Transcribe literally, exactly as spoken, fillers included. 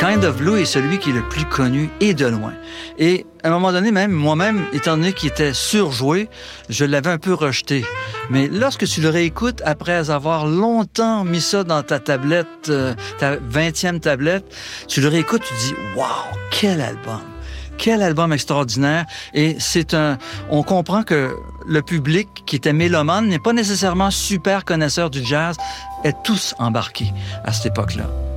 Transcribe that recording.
Kind of Blue est celui qui est le plus connu et de loin. Et à un moment donné, même moi-même, étant donné qu'il était surjoué, je l'avais un peu rejeté. Mais lorsque tu le réécoutes, après avoir longtemps mis ça dans ta tablette, euh, ta vingtième tablette, tu le réécoutes, tu te dis « Wow, quel album! » Quel album extraordinaire. Et c'est un... On comprend que le public qui était mélomane n'est pas nécessairement super connaisseur du jazz, est tous embarqués à cette époque-là.